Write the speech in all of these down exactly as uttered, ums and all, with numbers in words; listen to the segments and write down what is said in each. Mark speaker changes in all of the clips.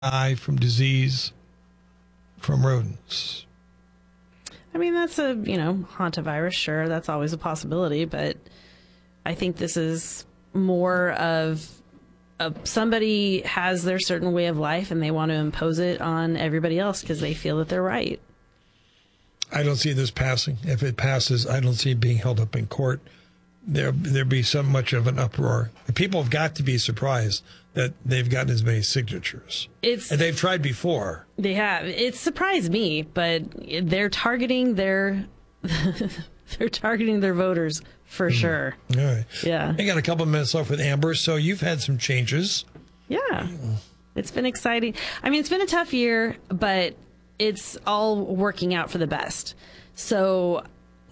Speaker 1: die from disease from rodents?
Speaker 2: I mean, that's a, you know, hantavirus, sure, that's always a possibility, but I think this is more of a, somebody has their certain way of life and they want to impose it on everybody else because they feel that they're right.
Speaker 1: I don't see this passing. If it passes, I don't see it being held up in court. There, there'd be so much of an uproar. People have got to be surprised that they've gotten as many signatures. It's and they've tried before.
Speaker 2: They have. It surprised me, but they're targeting their they're targeting their voters for mm. sure.
Speaker 1: All right.
Speaker 2: Yeah.
Speaker 1: I got a couple of minutes left with Amber, so you've had some changes.
Speaker 2: Yeah. Mm. It's been exciting. I mean, it's been a tough year, but it's all working out for the best. So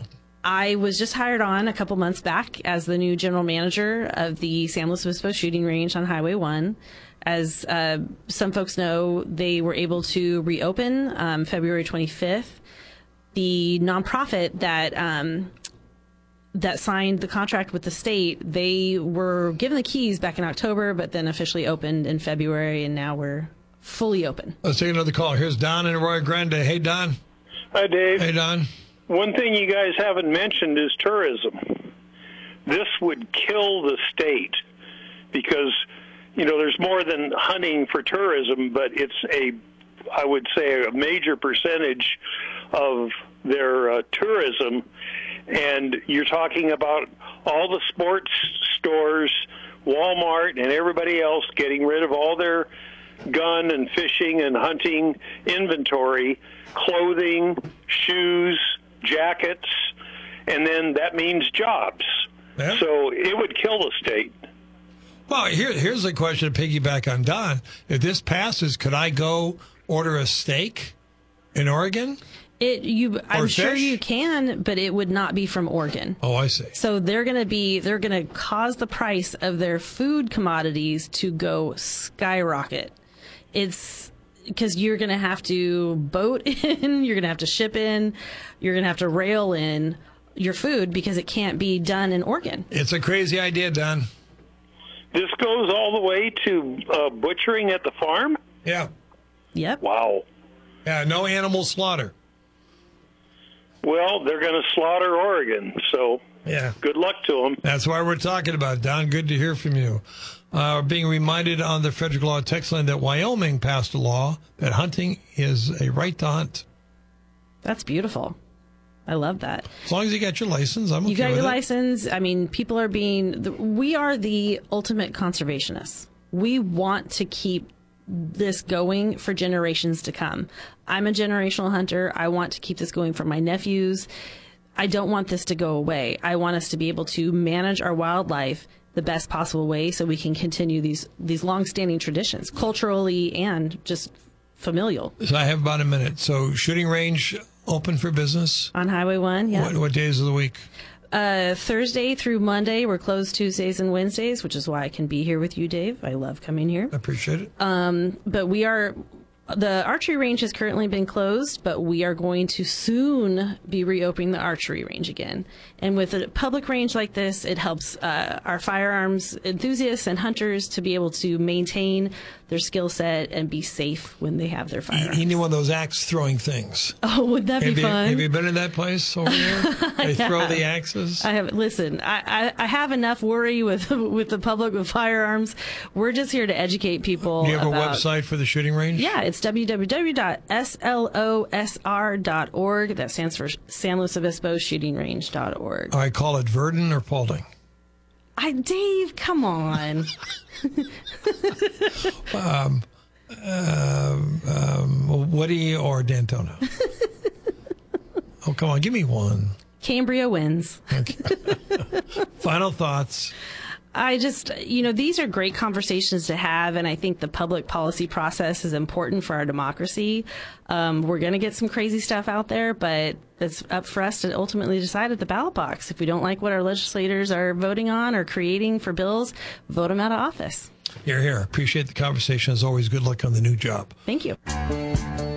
Speaker 2: I was just hired on a couple months back as the new general manager of the San Luis Obispo shooting range on Highway one. As uh, some folks know, they were able to reopen um, February twenty-fifth. The nonprofit that um, that signed the contract with the state, they were given the keys back in October, but then officially opened in February, and now we're fully open.
Speaker 1: Let's take another call. Here's Don in Arroyo Grande. Hey, Don.
Speaker 3: Hi, Dave.
Speaker 1: Hey, Don.
Speaker 3: One thing you guys haven't mentioned is tourism. This would kill the state because, you know, there's more than hunting for tourism, but it's a, I would say, a major percentage of their uh, tourism. And you're talking about all the sports stores, Walmart, and everybody else getting rid of all their gun and fishing and hunting inventory, clothing, shoes, jackets, and then that means jobs. Yeah. So it would kill the state.
Speaker 1: Well, here, here's a question to piggyback on Don. If this passes, could I go order a steak in Oregon?
Speaker 2: It you, I'm
Speaker 1: fish?
Speaker 2: sure you can, but it would not be from Oregon.
Speaker 1: Oh, I see.
Speaker 2: So they're going to be they're going to cause the price of their food commodities to go skyrocket. It's because you're going to have to boat in, you're going to have to ship in, you're going to have to rail in your food because it can't be done in Oregon.
Speaker 1: It's a crazy idea, Don.
Speaker 3: This goes all the way to uh, butchering at the farm?
Speaker 1: Yeah.
Speaker 2: Yep.
Speaker 3: Wow.
Speaker 1: Yeah, no animal slaughter.
Speaker 3: Well, they're going to slaughter Oregon, so
Speaker 1: yeah.
Speaker 3: Good luck to them.
Speaker 1: That's why we're talking about it, Don. Good to hear from you. Uh, being reminded on the Frederick Law text line that Wyoming passed a law that hunting is a right to hunt.
Speaker 2: That's beautiful. I love that.
Speaker 1: As long as you got your license, I'm okay
Speaker 2: You got
Speaker 1: with
Speaker 2: your
Speaker 1: it.
Speaker 2: license. I mean, people are being, we are the ultimate conservationists. We want to keep this going for generations to come. I'm a generational hunter. I want to keep this going for my nephews. I don't want this to go away. I want us to be able to manage our wildlife the best possible way so we can continue these these long-standing traditions, culturally and just familial.
Speaker 1: So I have about a minute. So shooting range open for business?
Speaker 2: On Highway one, yeah.
Speaker 1: What, what days of the week?
Speaker 2: Uh, Thursday through Monday. We're closed Tuesdays and Wednesdays, which is why I can be here with you, Dave. I love coming here.
Speaker 1: I appreciate it.
Speaker 2: Um, but we are... The archery range has currently been closed, but we are going to soon be reopening the archery range again. And with a public range like this, it helps uh, our firearms enthusiasts and hunters to be able to maintain their skill set and be safe when they have their firearms.
Speaker 1: You need one of those axe throwing things.
Speaker 2: Oh, would that
Speaker 1: have
Speaker 2: be
Speaker 1: you,
Speaker 2: fun?
Speaker 1: Have you been in that place over there? They throw the axes?
Speaker 2: I have. Listen, I, I, I have enough worry with with the public with firearms. We're just here to educate people.
Speaker 1: Do you have
Speaker 2: about,
Speaker 1: a website for the shooting range?
Speaker 2: Yeah, it's w w w dot s l o s r dot org. That stands for San Luis Obispo Shooting Range dot org.
Speaker 1: I call it Verdon or Paulding.
Speaker 2: I, Dave, come on.
Speaker 1: um, uh, um, Woody or Daytona? Oh, come on, give me one.
Speaker 2: Cambria wins.
Speaker 1: Okay. Final thoughts.
Speaker 2: I just, you know, these are great conversations to have, and I think the public policy process is important for our democracy. Um, we're going to get some crazy stuff out there, but it's up for us to ultimately decide at the ballot box. If we don't like what our legislators are voting on or creating for bills, vote them out of office.
Speaker 1: Here, here. Appreciate the conversation. As always, good luck on the new job.
Speaker 2: Thank you.